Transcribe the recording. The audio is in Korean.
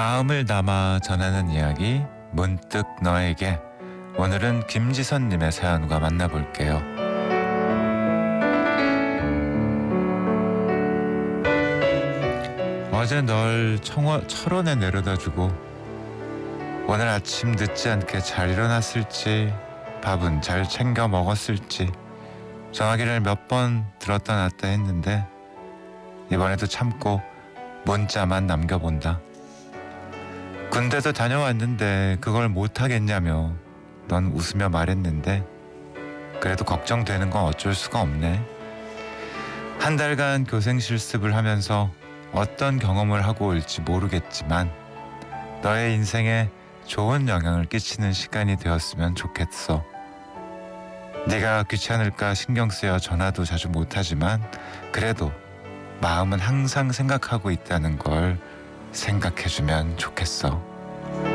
마음을 담아 전하는 이야기 문득 너에게. 오늘은 김지선님의 사연과 만나볼게요. 어제 널 철원에 내려다주고 오늘 아침 늦지 않게 잘 일어났을지, 밥은 잘 챙겨 먹었을지 전화기를 몇 번 들었다 놨다 했는데 이번에도 참고 문자만 남겨본다. 군대도 다녀왔는데 그걸 못하겠냐며 넌 웃으며 말했는데 그래도 걱정되는 건 어쩔 수가 없네. 한 달간 교생 실습을 하면서 어떤 경험을 하고 올지 모르겠지만 너의 인생에 좋은 영향을 끼치는 시간이 되었으면 좋겠어. 네가 귀찮을까 신경 쓰여 전화도 자주 못하지만 그래도 마음은 항상 생각하고 있다는 걸 생각해주면 좋겠어.